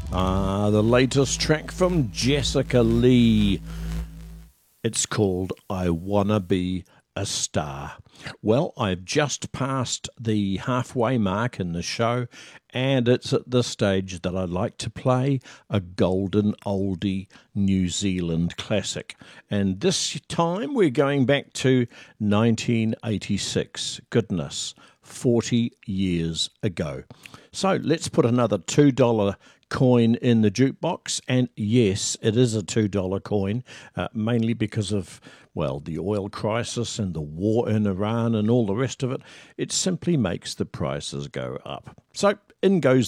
The latest track from Jessica Lee. It's called I Wanna Be a Star. Well, I've just passed the halfway mark in the show, and it's at this stage that I'd like to play a golden oldie New Zealand classic. And this time we're going back to 1986. Goodness, 40 years ago. So let's put another $2 coin in the jukebox, and yes, it is a $2 coin, mainly because of, well, the oil crisis and the war in Iran and all the rest of it. It simply makes the prices go up. So in goes